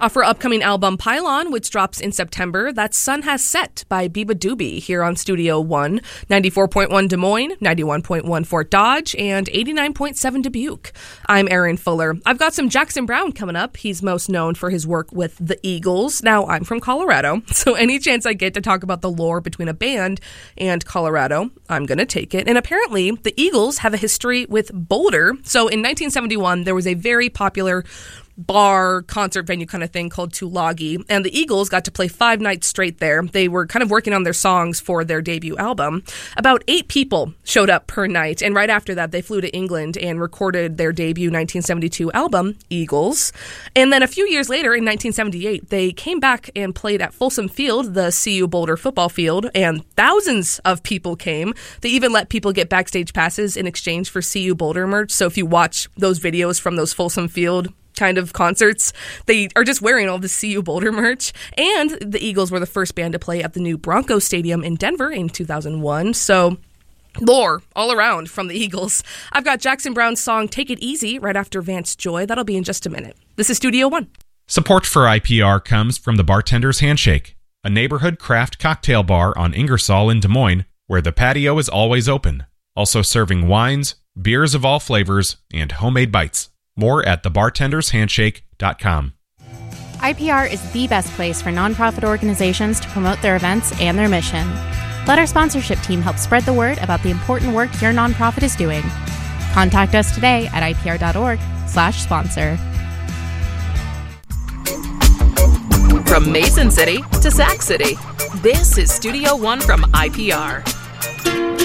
Off her upcoming album Pylon, which drops in September, that's Sun Has Set by Biba Doobie here on Studio One, 94.1 Des Moines, 91.1 Fort Dodge, and 89.7 Dubuque. I'm Erin Fuller. I've got some Jackson Browne coming up. He's most known for his work with the Eagles. Now, I'm from Colorado, so any chance I get to talk about the lore between a band and Colorado, I'm going to take it. And apparently, the Eagles have a history with Boulder. So in 1971, there was a very popular bar concert venue kind of thing called Tulagi, and the Eagles got to play 5 nights straight there. They were kind of working on their songs for their debut album. About 8 people showed up per night, and right after that they flew to England and recorded their debut 1972 album, Eagles. And then a few years later, in 1978, they came back and played at Folsom Field, the CU Boulder football field, and thousands of people came. They even let people get backstage passes in exchange for CU Boulder merch. So if you watch those videos from those Folsom Field kind of concerts, they are just wearing all the CU Boulder merch. And the Eagles were the first band to play at the new Broncos Stadium in Denver in 2001. So lore all around from the Eagles. I've got Jackson Browne's song Take It Easy right after Vance Joy. That'll be in just a minute. This is Studio One. Support for IPR comes from the Bartender's Handshake, a neighborhood craft cocktail bar on Ingersoll in Des Moines, where the patio is always open. Also serving wines, beers of all flavors, and homemade bites. More at thebartendershandshake.com. IPR is the best place for nonprofit organizations to promote their events and their mission. Let our sponsorship team help spread the word about the important work your nonprofit is doing. Contact us today at ipr.org/sponsor. From Mason City to Sac City, this is Studio One from IPR.